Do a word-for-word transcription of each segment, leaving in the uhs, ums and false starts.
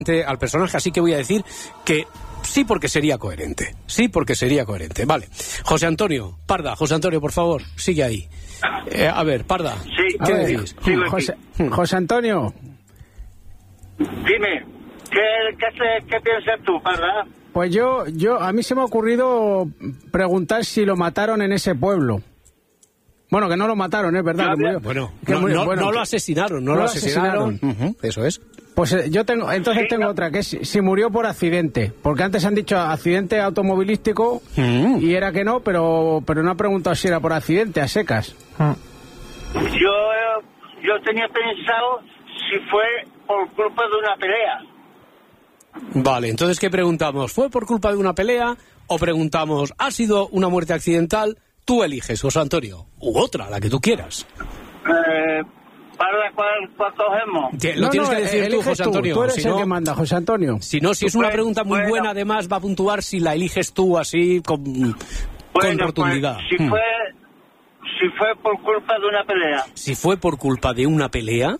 al personaje, así que voy a decir que sí, porque sería coherente. Sí, porque sería coherente. Vale. José Antonio, Parda, José Antonio, por favor, sigue ahí. Eh, a ver, Parda, sí, ¿qué ver, decís? Sí, José, José Antonio. Dime, ¿qué, qué, se, qué piensas tú, Parda? Pues yo, yo, a mí se me ha ocurrido preguntar si lo mataron en ese pueblo. Bueno, que no lo mataron, es verdad. Que murió. Bueno, que no, murió. no, bueno, no que... lo asesinaron, no, no lo lo asesinaron. asesinaron. Uh-huh, eso es. Pues eh, yo tengo, entonces Sí, tengo no. otra, que es si, si murió por accidente. Porque antes han dicho accidente automovilístico Mm. y era que no, pero, pero no ha preguntado si era por accidente, a secas. Yo, yo tenía pensado si fue por culpa de una pelea. Vale, entonces, ¿qué preguntamos? ¿Fue por culpa de una pelea o preguntamos, ¿ha sido una muerte accidental? Tú eliges, José Antonio, u otra, la que tú quieras. Eh, ¿Para cuál, cuál cogemos? Que lo No, tienes no, que decir tú, eliges José tú, Antonio. Tú eres si el no, que manda, José Antonio. si no, si es una Bueno, pregunta muy bueno. buena, además va a puntuar si la eliges tú así con, con Bueno, rotundidad. pues, si Hmm. fue si fue por culpa de una pelea. Si fue por culpa de una pelea,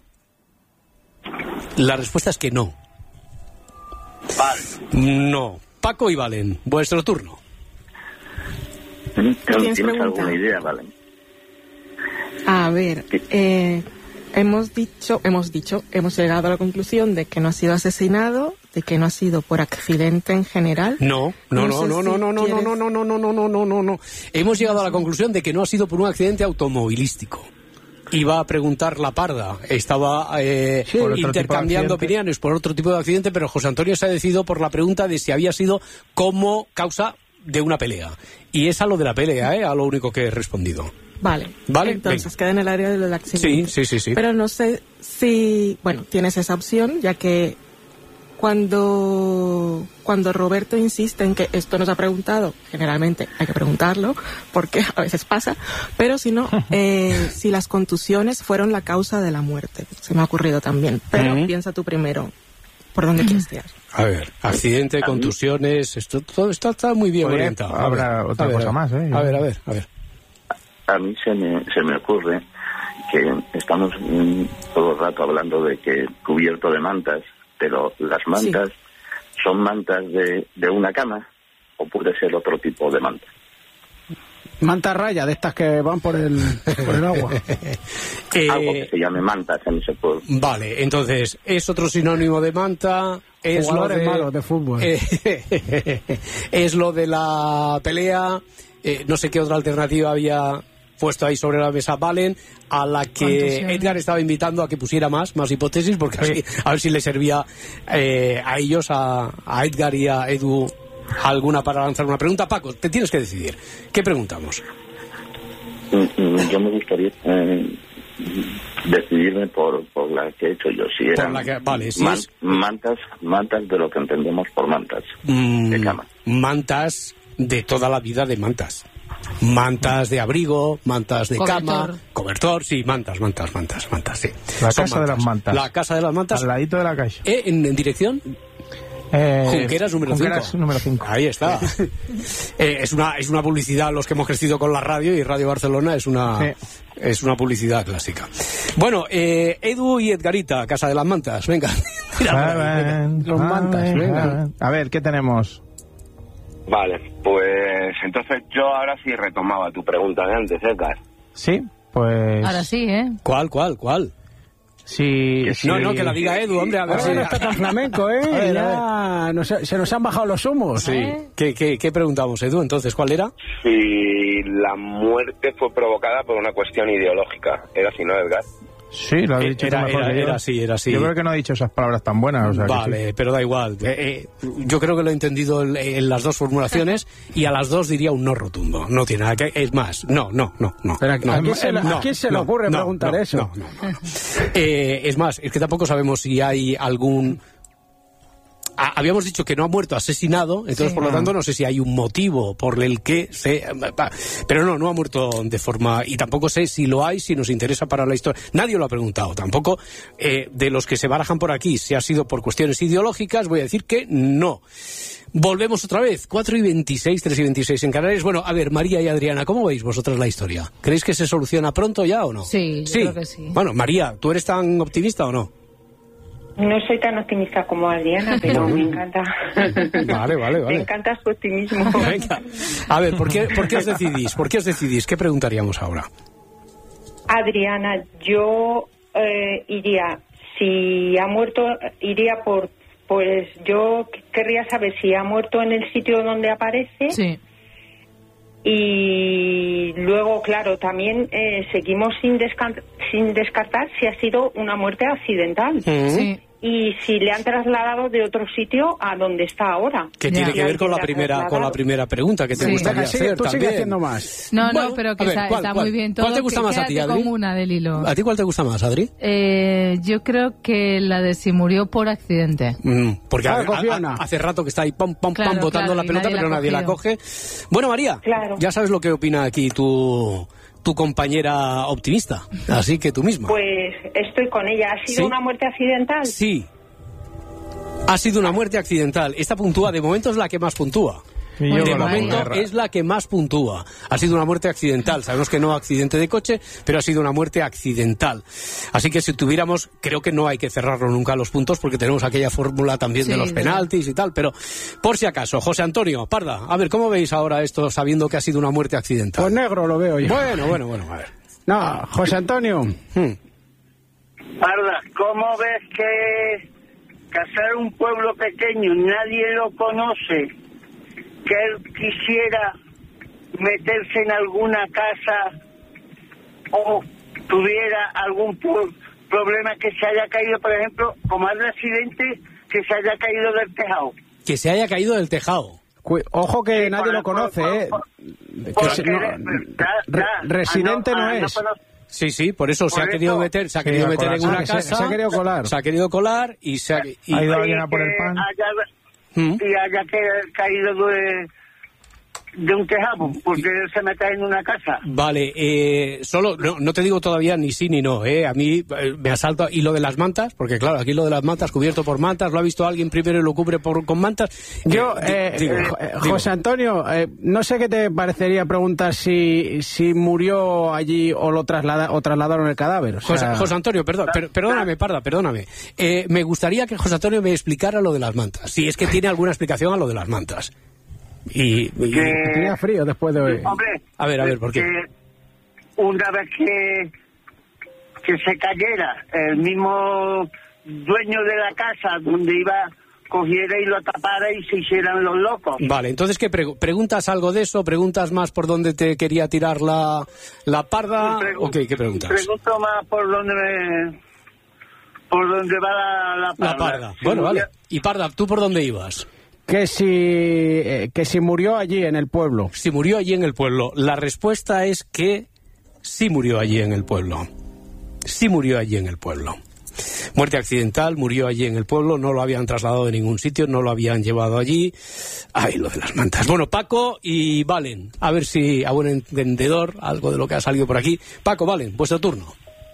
la respuesta es que no. Vale. No. Paco y Valen, vuestro turno. ¿Tienes ¿Tienes pregunta? alguna idea, Vale? A ver, eh, hemos dicho, hemos dicho, hemos llegado a la conclusión de que no ha sido asesinado, de que no ha sido por accidente en general. No, no, No no, sé no, si no, no, no, no, quieres- no, no, no, no, no, no, no, no, no. Hemos llegado a la conclusión de que no ha sido por un accidente automovilístico. Iba a preguntar la Parda, estaba eh, Sí, por otro intercambiando tipo de accidente. opiniones por otro tipo de accidente, pero José Antonio se ha decidido por la pregunta de si había sido como causa de una pelea. Y es a lo de la pelea, ¿eh? A lo único que he respondido. Vale, Vale, entonces venga. queda en el área del accidente. Sí, sí, sí, sí. Pero no sé si, bueno, tienes esa opción, ya que cuando, cuando Roberto insiste en que esto nos ha preguntado, generalmente hay que preguntarlo, porque a veces pasa, pero si no, eh, si las contusiones fueron la causa de la muerte. Se me ha ocurrido también, pero Ujú. piensa tú primero por dónde quieres tirar. A ver, accidente, contusiones, esto todo esto está muy bien Oye, orientado. A habrá ver, otra a ver, cosa a ver. más, ¿eh? A ver, a ver, a ver. A mí se me, se me ocurre que estamos mm, todo el rato hablando de que cubierto de mantas, pero las mantas son mantas de, de una cama o puede ser otro tipo de manta. Manta raya, de estas que van por el, por el agua. Eh, Algo que se llame mantas en ese pueblo. Vale, entonces, es otro sinónimo de manta, es lo Jugadores de... malos de fútbol. eh, es lo de la pelea, eh, no sé qué otra alternativa había puesto ahí sobre la mesa Valen, a la que Contusión. Edgar estaba invitando a que pusiera más, más hipótesis, porque así, a ver si le servía eh, a ellos, a, a Edgar y a Edu, alguna para lanzar una pregunta. Paco, te tienes que decidir. ¿Qué preguntamos? Mm, mm, Yo me gustaría eh, decidirme por, por la que he hecho yo. Si eran la que- vale, si man- es- mantas, mantas de lo que entendemos por mantas. Mm, De cama. mantas de toda la vida de mantas. Mantas de abrigo, mantas de Cobertor. cama, cobertor, sí, mantas, mantas, mantas, mantas, sí. La Son casa de las mantas. La casa de las mantas. Al ladito de la calle. ¿Eh? ¿En, en dirección? Eh, Junqueras número Junqueras cinco. número cinco. Ahí está. Eh, es una es una publicidad, los que hemos crecido con la radio, y Radio Barcelona es una Sí. es una publicidad clásica. Bueno, eh, Edu y Edgarita, Casa de las Mantas, venga. Tira por ahí, venga. Ven, Los mantas, ven, venga. ven. A ver, ¿qué tenemos? Vale, pues entonces yo ahora sí retomaba tu pregunta de antes, Edgar. Sí, pues... Ahora sí, ¿eh? ¿Cuál, cuál, cuál? Sí, sí. No, no, que la diga Edu, hombre, a ver Ahora si... no está tan flamenco, ¿eh? A ver, a ya nos- se nos han bajado los humos. Sí. ¿Qué, qué, ¿Qué preguntamos, Edu? Entonces, ¿cuál era? Si la muerte fue provocada por una cuestión ideológica, ¿era así, no, Edgar? Sí, lo has dicho tú Era, mejor era, que yo. era así, era así. Yo creo que no he dicho esas palabras tan buenas. O sea, que Vale, sí. pero da igual. Eh, eh, yo creo que lo he entendido en, en las dos formulaciones y a las dos diría un no rotundo. No tiene nada que... Es más, no, no, no, no. Pero ¿a no, quién se le- a no, quién se le no, ocurre no, preguntar no, eso? No, no, no, no. Eh, es más, es que tampoco sabemos si hay algún... Ah, habíamos dicho que no ha muerto asesinado, entonces Sí. por lo tanto no sé si hay un motivo por el que se... Pero no, no ha muerto de forma... Y tampoco sé si lo hay, si nos interesa para la historia. Nadie lo ha preguntado tampoco. Eh, de los que se barajan por aquí, si ha sido por cuestiones ideológicas, voy a decir que no. Volvemos otra vez, cuatro y veintiséis, tres y veintiséis en Canarias. Bueno, a ver, María y Adriana, ¿cómo veis vosotras la historia? ¿Creéis que se soluciona pronto ya o no? Sí, yo creo que sí. Bueno, María, ¿tú eres tan optimista o no? No soy tan optimista como Adriana, pero me encanta. Vale, vale, vale. Me encanta su optimismo. Venga. A ver, ¿por qué, ¿por qué os decidís? ¿Por qué os decidís? ¿Qué preguntaríamos ahora? Adriana, yo eh, iría, si ha muerto, iría por, pues yo querría saber si ha muerto en el sitio donde aparece. Sí. Y luego, claro, también eh, seguimos sin, desca- sin descartar si ha sido una muerte accidental. Sí. Y si le han trasladado de otro sitio a donde está ahora. Que Ya. tiene que Si ver con la alguien le ha primera con la trasladado. primera pregunta que te Sí. gustaría Venga, sigue, hacer tú sigue también. haciendo más. No, Bueno, no, pero que a ver, está, ¿cuál, está cuál? muy bien todo. ¿Cuál te gusta que más a ti, quédate Adri? con una del hilo. ¿A ti cuál te gusta más, Adri? Eh, yo creo que la de si murió por accidente. Mm, porque Ah, a- copiona. a- hace rato que está ahí pam, pam, Claro, pam, botando claro, la y pelota, nadie pero la ha nadie la cogido. coge. Bueno, María, Claro. ya sabes lo que opina aquí tu, tu compañera optimista, así que tú misma. Pues estoy con ella. ¿Ha sido ¿Sí? una muerte accidental? Sí. Ha sido una muerte accidental. Esta puntúa, de momento es la que más puntúa. Y yo De con la momento guerra. es la que más puntúa. Ha sido una muerte accidental. Sabemos que no accidente de coche, pero ha sido una muerte accidental. Así que si tuviéramos, creo que no hay que cerrarlo nunca los puntos porque tenemos aquella fórmula también Sí, de los sí. penaltis y tal. Pero por si acaso, José Antonio, Parda, a ver, ¿cómo veis ahora esto sabiendo que ha sido una muerte accidental? Pues negro lo veo yo. Bueno, bueno, bueno, a ver. No, José Antonio. Hmm. Parda, ¿cómo ves que casar un pueblo pequeño, nadie lo conoce, que él quisiera meterse en alguna casa o tuviera algún pro- problema que se haya caído, por ejemplo, como hay un accidente, que se haya caído del tejado? Que se haya caído del tejado. Cu- Ojo que Sí, nadie por- lo conoce, por- ¿eh? por- Que porque se- no, ya- re- ya- residente ah, no ah, es. conoce- Sí, sí, por eso se Por ha eso- querido meter, se ha Sí, querido a meter en colarse. una Ah, que se- casa. se ha querido colar. Se ha querido colar y se ha... y- Ha ido y alguien a por el que pan. haya- ¿Mm? y haya que- caído de, de un tejado, porque él se mete en una casa. Vale, eh, solo, no, no te digo todavía ni sí ni no, ¿eh? A mí eh, me asalta. ¿Y lo de las mantas? Porque claro, aquí lo de las mantas, cubierto por mantas, lo ha visto alguien primero y lo cubre por, con mantas. Yo, Eh, di- eh, digo, eh, eh, digo. José Antonio, eh, no sé qué te parecería preguntar si, si murió allí o lo traslada, o trasladaron el cadáver. O sea, José, José Antonio, perdón, per- perdóname, Parda, perdóname. Eh, me gustaría que José Antonio me explicara lo de las mantas, si es que tiene alguna explicación a lo de las mantas. Y, y- Que, tenía frío después de... hombre, A ver, a ver, ¿por qué? que una vez que, que se cayera, el mismo dueño de la casa donde iba, cogiera y lo tapara y se hicieran los locos. Vale, entonces, ¿qué pregu- ¿preguntas algo de eso? ¿Preguntas más por dónde te quería tirar la, la Parda? Pregu- ¿O qué, qué preguntas? Pregunto más por dónde me, por dónde va la, la parda. La Parda. Si Bueno, vale. murió- Y Parda, ¿tú por dónde ibas? Que si, eh, que si murió allí en el pueblo. Si murió allí en el pueblo. La respuesta es que sí murió allí en el pueblo. Sí murió allí en el pueblo. Muerte accidental, murió allí en el pueblo, no lo habían trasladado de ningún sitio, no lo habían llevado allí. Ay, lo de las mantas. Bueno, Paco y Valen, a ver si a buen entendedor algo de lo que ha salido por aquí. Paco, Valen, vuestro turno.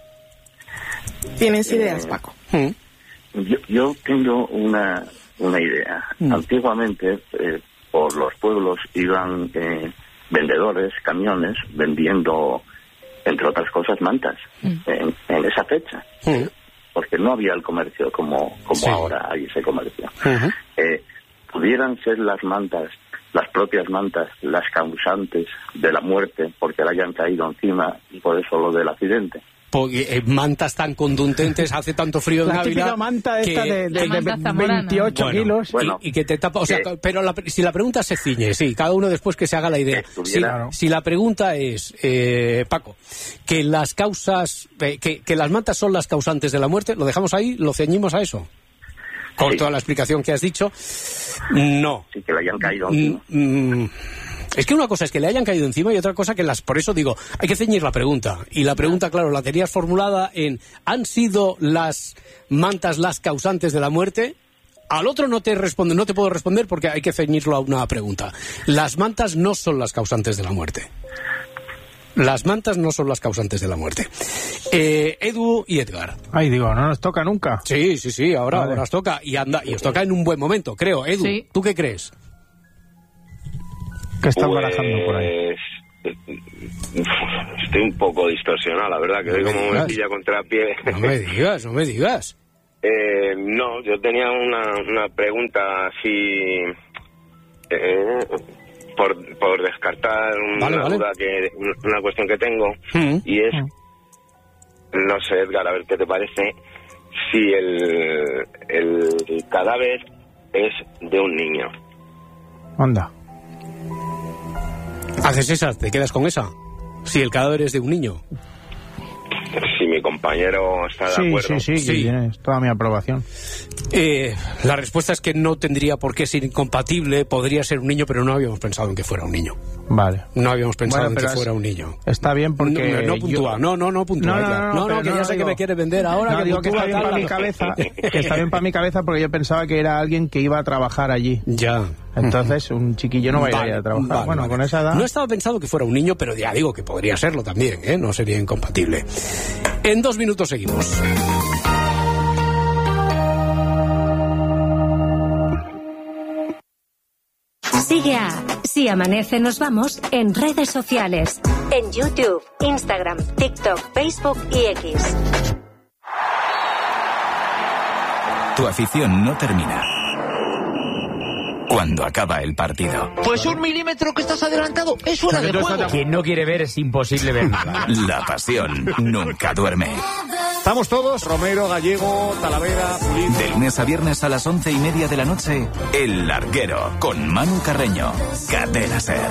¿Tienes ideas, Paco? Mm. Yo, yo tengo una, una idea. Mm. Antiguamente, eh, por los pueblos iban eh, vendedores, camiones, vendiendo, entre otras cosas, mantas en, en esa fecha. Mm. Porque no había el comercio como, como Sí. ahora hay ese comercio. Ujú. Eh, ¿Pudieran ser las mantas, las propias mantas, las causantes de la muerte porque le hayan caído encima y por eso lo del accidente? Porque, eh, mantas tan contundentes, hace tanto frío en La Ávila típica manta esta que- de, de- La de manta zamorana. veintiocho Bueno, kilos. Bueno, y, y que te tapa, o sea, que- pero la- si la pregunta se ciñe, sí, cada uno después que se haga la idea. Que Si, estuviera- si la pregunta es, eh, Paco, que las causas, eh, que, que las mantas son las causantes de la muerte, ¿lo dejamos ahí? ¿Lo ceñimos a eso? Con Sí. toda la explicación que has dicho, no. Sí, que le hayan caído Mm, encima. mm, Es que una cosa es que le hayan caído encima y otra cosa que las... Por eso digo, hay que ceñir la pregunta. Y la pregunta, claro, la tenías formulada en ¿han sido las mantas las causantes de la muerte? Al otro no te responde, no te puedo responder porque hay que ceñirlo a una pregunta. Las mantas no son las causantes de la muerte. Las mantas no son las causantes de la muerte. Eh, Edu y Edgar. Ay, digo, no nos toca nunca. Sí, sí, sí, ahora, Vale. ahora os toca. Y anda, y os toca en un buen momento, creo. Edu, Sí. ¿tú qué crees? Que están Pues, barajando por ahí. Estoy un poco distorsionado, la verdad, que hoy como me digas. pilla contra pie. No me digas, no me digas. Eh, no, yo tenía una, una pregunta así, eh, por, por descartar una vale, vale. duda, que una cuestión que tengo, Mm. y es, no sé, Edgar, a ver qué te parece, si el, el cadáver es de un niño. Anda. ¿Haces esa? ¿Te quedas con esa? Si el cadáver es de un niño. Si mi compañero está de Sí, acuerdo. sí, sí, Sí. tienes toda mi aprobación. Eh, la respuesta es que no tendría por qué ser incompatible, podría ser un niño, pero no habíamos pensado en que fuera un niño. Vale. No habíamos pensado Bueno, en que pero es- fuera un niño. Está bien porque... no, no yo- puntúa, no, no, no puntúa. No, no, Edgar. no, no, pero que no, ya no, sé que digo- me quiere vender ahora. No, que digo que puntúa, está bien tal, para mi no. cabeza, que está bien para mi cabeza porque yo pensaba que era alguien que iba a trabajar allí. Ya. Entonces, un chiquillo no va a ir Vale, allí a trabajar. vale, bueno, vale. con esa edad... No estaba pensado que fuera un niño, pero ya digo que podría serlo también, ¿eh? No sería incompatible. En dos minutos seguimos. Sigue a Si Amanece Nos Vamos en redes sociales. En YouTube, Instagram, TikTok, Facebook y X. Tu afición no termina cuando acaba el partido. Pues un milímetro que estás adelantado es fuera de juego. Quien no quiere ver es imposible ver nada. La pasión nunca duerme. Estamos todos, Romero, Gallego, Talavera, Pulido. De lunes a viernes a las once y media de la noche, El Larguero, con Manu Carreño. Cadena SER.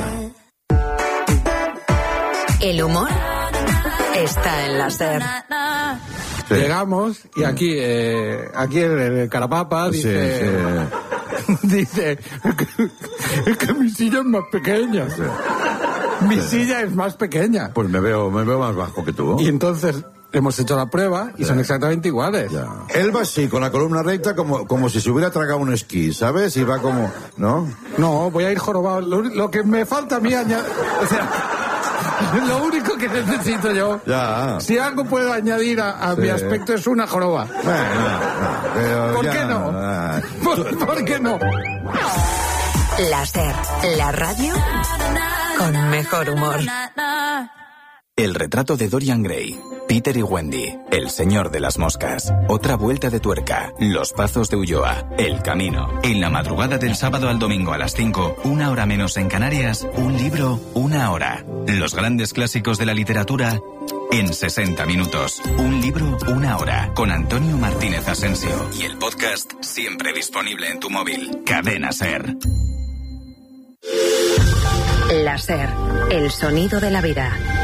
El humor está en la SER. Sí. Llegamos y aquí, eh, aquí el, el Carapapa dice, Sí, sí. dice, es que mi silla es más pequeña. Mi Sí. silla es más pequeña. Pues me veo, me veo más bajo que tú. Y entonces hemos hecho la prueba y Ya. son exactamente iguales. Ya. Él va así, con la columna recta, como, como si se hubiera tragado un esquí, ¿sabes? Y va como, ¿no? No, voy a ir jorobado. Lo, lo que me falta a mí añadir, o sea, lo único que necesito yo, Ya. si algo puedo añadir a, a Sí. mi aspecto es una joroba. Bueno, no, pero ¿Por ya, qué no? ah. ¿Por, por qué no? La SER, la radio con mejor humor. El retrato de Dorian Gray, Peter y Wendy, El señor de las moscas, Otra vuelta de tuerca, Los pazos de Ulloa, El camino. En la madrugada del sábado al domingo a las cinco, una hora menos en Canarias, un libro, una hora. Los grandes clásicos de la literatura en sesenta minutos. Un libro, una hora. Con Antonio Martínez Asensio. Y el podcast siempre disponible en tu móvil. Cadena SER. La SER, el sonido de la vida.